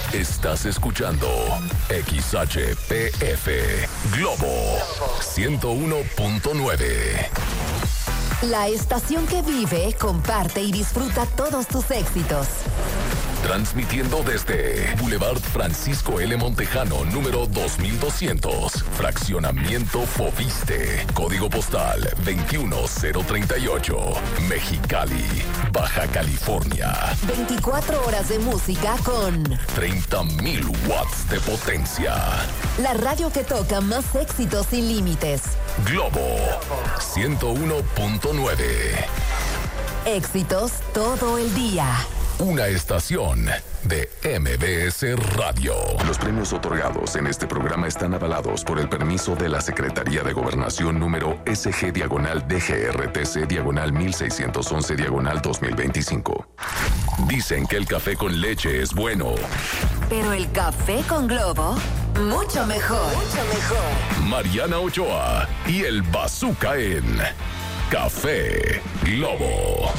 Estás escuchando XHPF Globo 101.9. La estación que vive, comparte y disfruta todos tus éxitos. Transmitiendo desde Boulevard Francisco L. Montejano, número 2200, Fraccionamiento Fobiste, Código Postal 21038, Mexicali, Baja California. 24 horas de música con 30,000 watts de potencia. La radio que toca más éxitos sin límites. Globo 101.9. Éxitos todo el día. Una estación de MBS Radio. Los premios otorgados en este programa están avalados por el permiso de la Secretaría de Gobernación número SG-DGRTC-1611-2025. Dicen que el café con leche es bueno. Pero el café con Globo, mucho mejor. Mucho mejor. Mariana Ochoa y el Bazooka en Café Globo.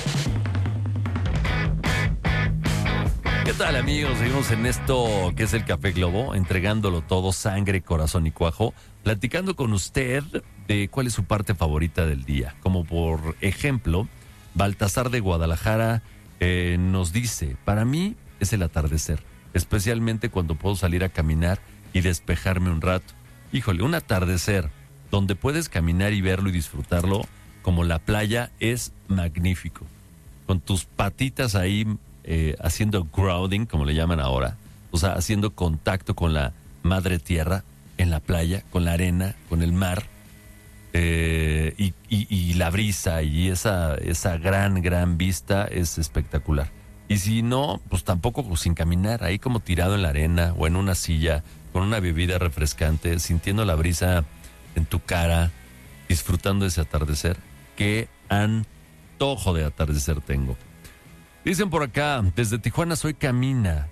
¿Qué tal, amigos? Seguimos en esto que es el Café Globo, entregándolo todo, sangre, corazón y cuajo, platicando con usted de cuál es su parte favorita del día. Como por ejemplo, Baltasar de Guadalajara nos dice, para mí es el atardecer, especialmente cuando puedo salir a caminar y despejarme un rato. Híjole, un atardecer donde puedes caminar y verlo y disfrutarlo como la playa es magnífico. Con tus patitas ahí haciendo grounding, como le llaman ahora, o sea, haciendo contacto con la madre tierra en la playa, con la arena, con el mar, y la brisa y esa gran vista es espectacular. Y si no, pues tampoco sin caminar, ahí como tirado en la arena o en una silla, con una bebida refrescante, sintiendo la brisa en tu cara, disfrutando de ese atardecer. Qué antojo de atardecer tengo. Dicen por acá, desde Tijuana soy Carmina.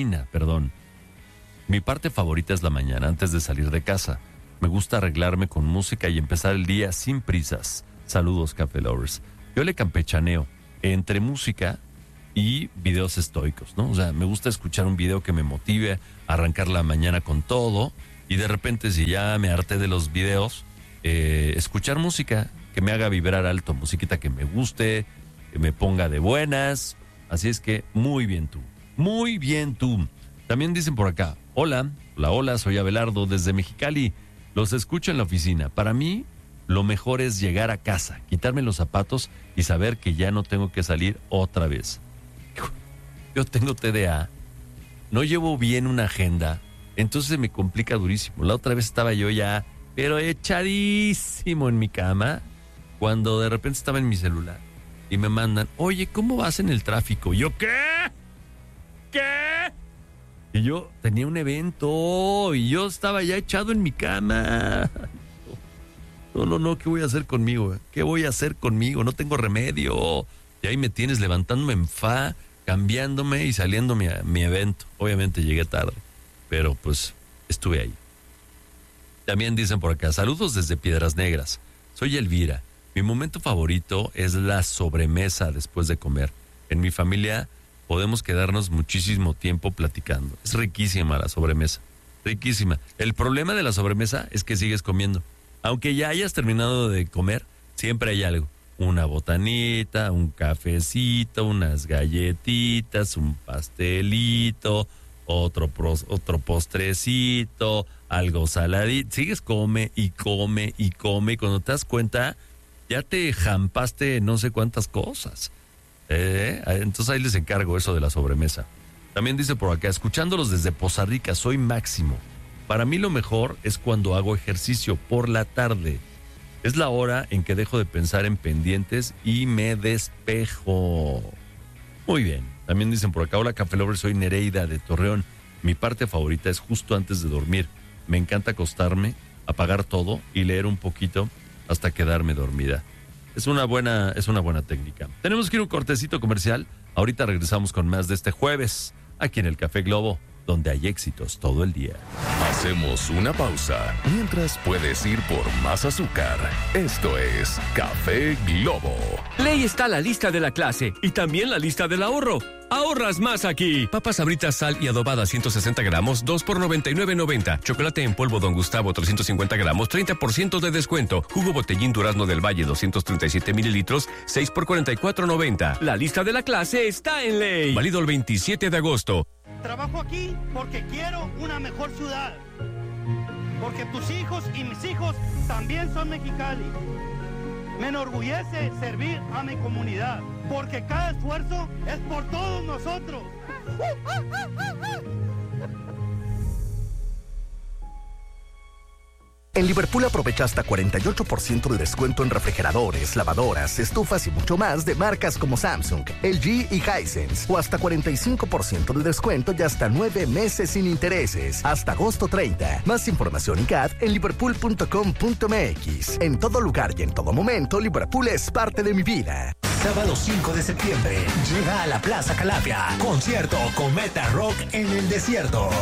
Mi parte favorita es la mañana antes de salir de casa. Me gusta arreglarme con música y empezar el día sin prisas. Saludos, Café Lovers. Yo le campechaneo entre música y videos estoicos, ¿no? O sea, me gusta escuchar un video que me motive a arrancar la mañana con todo y de repente, si ya me harté de los videos, escuchar música que me haga vibrar alto, musiquita que me guste, que me ponga de buenas. Así es que muy bien tú. También dicen por acá, hola, soy Abelardo desde Mexicali. Los escucho en la oficina. Para mí, lo mejor es llegar a casa, quitarme los zapatos y saber que ya no tengo que salir otra vez. Yo tengo TDA, no llevo bien una agenda, entonces me complica durísimo. La otra vez estaba yo ya, pero echadísimo en mi cama, cuando de repente estaba en mi celular. Y me mandan, oye, ¿cómo vas en el tráfico? Y yo, ¿qué? Y yo tenía un evento y yo estaba ya echado en mi cama. No, ¿qué voy a hacer conmigo? No tengo remedio. Y ahí me tienes levantándome en fa, cambiándome y saliéndome a mi evento. Obviamente llegué tarde, pero pues estuve ahí. También dicen por acá, saludos desde Piedras Negras. Soy Elvira. Mi momento favorito es la sobremesa después de comer. En mi familia podemos quedarnos muchísimo tiempo platicando. Es riquísima la sobremesa, riquísima. El problema de la sobremesa es que sigues comiendo. Aunque ya hayas terminado de comer, siempre hay algo. Una botanita, un cafecito, unas galletitas, un pastelito, otro postrecito, algo saladito. Sigues come. Y cuando te das cuenta, ya te jampaste no sé cuántas cosas. Entonces ahí les encargo eso de la sobremesa. También dice por acá, escuchándolos desde Poza Rica, soy Máximo. Para mí lo mejor es cuando hago ejercicio por la tarde. Es la hora en que dejo de pensar en pendientes y me despejo. Muy bien. También dicen por acá, hola Café Lover, soy Nereida de Torreón. Mi parte favorita es justo antes de dormir. Me encanta acostarme, apagar todo y leer un poquito hasta quedarme dormida. Es una buena técnica. Tenemos que ir a un cortecito comercial. Ahorita regresamos con más de este jueves, aquí en el Café Globo, donde hay éxitos todo el día. Hacemos una pausa, mientras puedes ir por más azúcar. Esto es Café Globo. Ley está la lista de la clase y también la lista del ahorro. ahorras más aquí. Papas Sabritas sal y adobada 160 gramos, 2 por $99.90. Chocolate en polvo Don Gustavo 350 gramos, 30% de descuento. Jugo Botellín Durazno del Valle 237 mililitros, 6 por $44.90. La lista de la clase está en ley. Válido el 27 de agosto. Trabajo aquí porque quiero una mejor ciudad. Porque tus hijos y mis hijos también son Mexicali. Me enorgullece servir a mi comunidad, porque cada esfuerzo es por todos nosotros. En Liverpool aprovecha hasta 48% de descuento en refrigeradores, lavadoras, estufas y mucho más de marcas como Samsung, LG y Hisense. O hasta 45% de descuento y hasta 9 meses sin intereses. Hasta agosto 30. Más información y CAD en liverpool.com.mx. En todo lugar y en todo momento, Liverpool es parte de mi vida. Sábado 5 de septiembre, llega a la Plaza Calafia, concierto Cometa Rock en el desierto.